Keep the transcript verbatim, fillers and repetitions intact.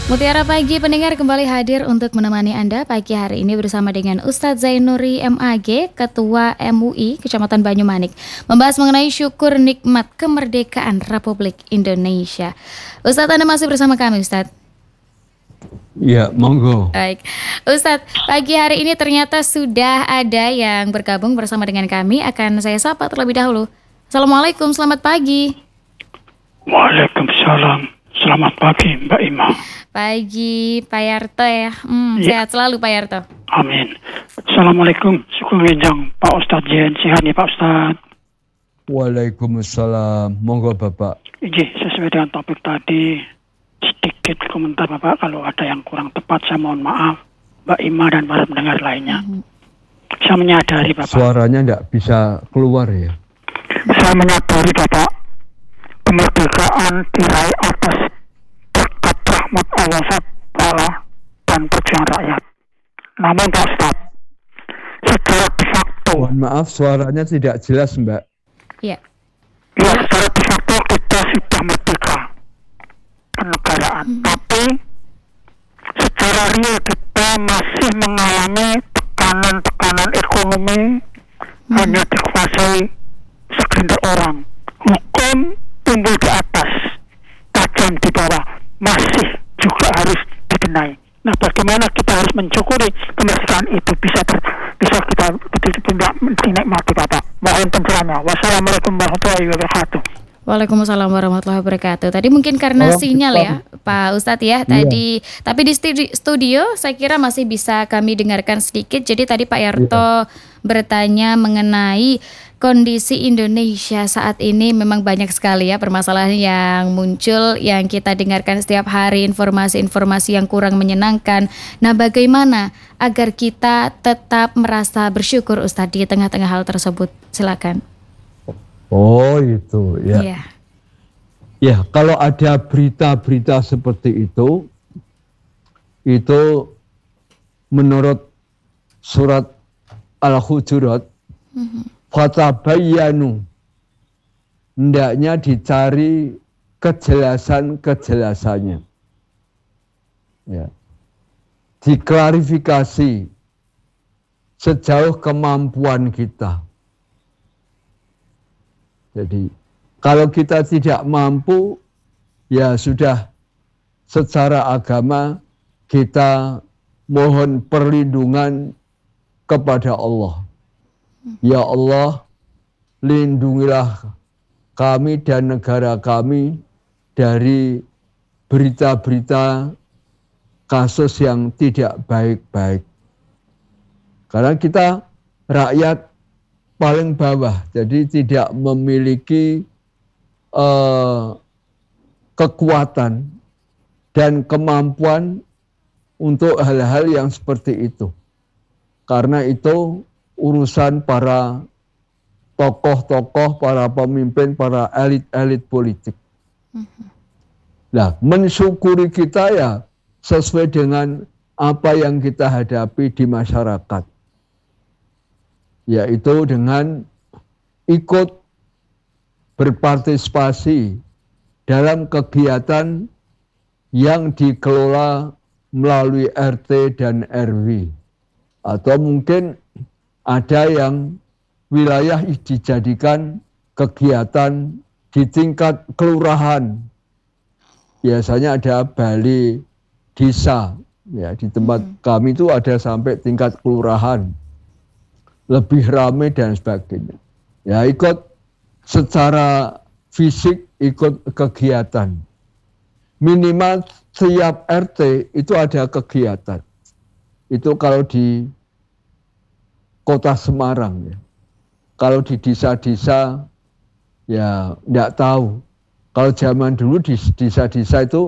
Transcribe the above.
Mutiara Pagi pendengar kembali hadir untuk menemani Anda pagi hari ini bersama dengan Ustadz Zainuri M A G, Ketua M U I Kecamatan Banyumanik, membahas mengenai syukur nikmat kemerdekaan Republik Indonesia. Ustadz, Anda masih bersama kami, Ustadz? Ya, monggo. Baik, Ustadz, pagi hari ini ternyata sudah ada yang bergabung bersama dengan kami. Akan saya sapa terlebih dahulu. Assalamualaikum, selamat pagi. Waalaikumsalam. Selamat pagi, Mbak Ima. Pagi, Pak Yarto ya. Hmm, Ya. Sehat selalu, Pak Yarto. Amin. Assalamualaikum. Syukur ngenjang Pak Ustadz Jen. Sehat nih Pak Ustadz. Waalaikumsalam. Monggo Bapak. Iji, sesuai dengan topik tadi, sedikit komentar Bapak. Kalau ada yang kurang tepat, saya mohon maaf. Mbak Ima dan para pendengar lainnya. Mhm. Saya menyadari Bapak. Suaranya tidak bisa keluar ya. Saya menyadari Bapak. Kemerdekaan diraih atas berkat rahmat Allah Ta'ala dan perjuangan rakyat. Namun Pak Ustadz, secara de facto, Mohon maaf suaranya tidak jelas Mbak. Ya. ya secara de facto kita sudah merdeka kenegaraan, Hmm. tapi secara real kita masih mengalami tekanan-tekanan ekonomi Hmm. hanya dikuasai segelintir orang. Hukum tumbuh di atas, tajam di bawah, masih juga harus dibenahi. Nah, bagaimana kita harus mensyukuri kemerdekaan itu bisa ter, bisa kita tidak dinikmati Bapak. Mohon pencerahannya. Wassalamualaikum warahmatullahi wabarakatuh. Waalaikumsalam warahmatullahi wabarakatuh. Tadi mungkin karena Salam sinyal ya, sejahtera. Pak Ustadz ya. Tadi, tapi di studi- studio saya kira masih bisa kami dengarkan sedikit. Jadi tadi Pak Yarto bertanya mengenai kondisi Indonesia saat ini. Memang banyak sekali ya permasalahan yang muncul, yang kita dengarkan setiap hari, informasi-informasi yang kurang menyenangkan. Nah, bagaimana agar kita tetap merasa bersyukur Ustadz di tengah-tengah hal tersebut? Silakan. Oh itu ya. Iya. Ya kalau ada berita-berita seperti itu, itu menurut surat Al-Hujurat, fatabayyanu, hendaknya dicari kejelasan-kejelasannya. Ya. Diklarifikasi sejauh kemampuan kita. Jadi kalau kita tidak mampu, ya sudah secara agama kita mohon perlindungan kepada Allah. Ya Allah, lindungilah kami dan negara kami dari berita-berita kasus yang tidak baik-baik. Karena kita rakyat paling bawah, jadi tidak memiliki uh, kekuatan dan kemampuan untuk hal-hal yang seperti itu. Karena itu urusan para tokoh-tokoh, para pemimpin, para elit-elit politik. Nah, mensyukuri kita ya sesuai dengan apa yang kita hadapi di masyarakat. Yaitu dengan ikut berpartisipasi dalam kegiatan yang dikelola melalui R T dan R W. Atau mungkin ada yang wilayah dijadikan kegiatan di tingkat kelurahan. Biasanya ada balai desa. Ya, di tempat hmm. kami itu ada sampai tingkat kelurahan. Lebih ramai dan sebagainya. Ya ikut secara fisik, ikut kegiatan. Minimal setiap R T itu ada kegiatan. Itu kalau di kota Semarang ya. Kalau di desa-desa ya enggak tahu. Kalau zaman dulu di desa-desa itu